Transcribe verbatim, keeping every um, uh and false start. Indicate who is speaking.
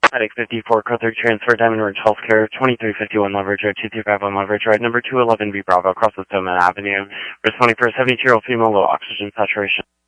Speaker 1: Medic fifty-four, code three transfer, Diamond Ridge Healthcare, twenty-three fifty-one Leverage Road, two three five one Leverage Road, number two eleven B Bravo, across the Stoneman Avenue. Responding for a seventy-two-year-old female, low oxygen saturation.